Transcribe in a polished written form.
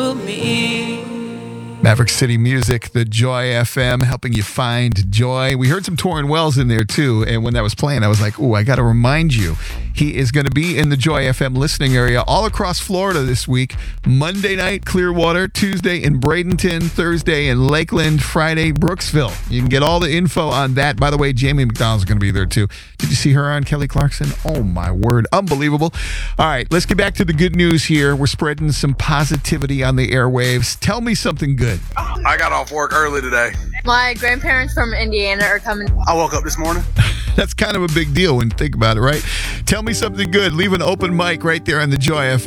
to me. Maverick City Music, the Joy FM, helping you find joy. We heard some Torrin Wells in there too, and when that was playing, I was like, "Ooh, I got to remind you, he is going to be in the Joy FM listening area all across Florida this week. Monday night, Clearwater; Tuesday in Bradenton; Thursday in Lakeland; Friday, Brooksville." You can get all the info on that. By the way, Jamie McDonald's going to be there too. Did you see her on Kelly Clarkson? Oh my word, unbelievable! All right, let's get back to the good news here. We're spreading some positivity on the airwaves. Tell me something good. I got off work early today. My grandparents from Indiana are coming. I woke up this morning. That's kind of a big deal when you think about it, right? Tell me something good. Leave an open mic right there on the Joy FM.